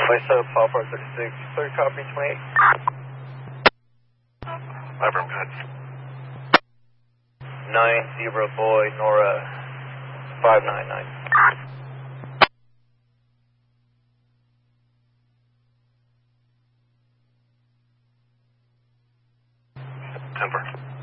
West Sub, Paul 436, third copy, 28. Library good. 90 boy, Nora 599. Temper.